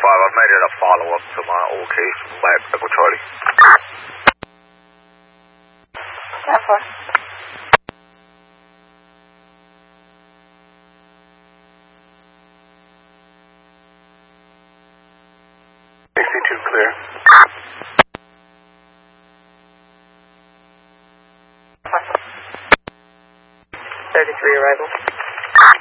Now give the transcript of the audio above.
I made it a follow-up to my old case by Echo Charlie. 10-4. Clear. 33 arrival.